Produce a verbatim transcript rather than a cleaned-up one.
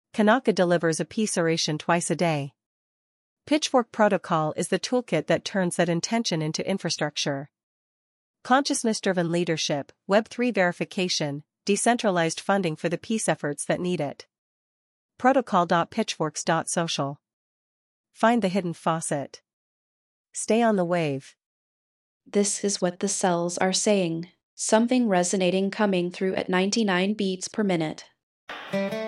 Kanaka delivers a peace oration twice a day. Pitchfork Protocol is the toolkit that turns that intention into infrastructure. Consciousness-driven leadership, Web three verification, decentralized funding for the peace efforts that need it. protocol dot pitchforks dot social. Find the hidden faucet. Stay on the wave. This is what the cells are saying. Something resonating coming through at ninety-nine beats per minute.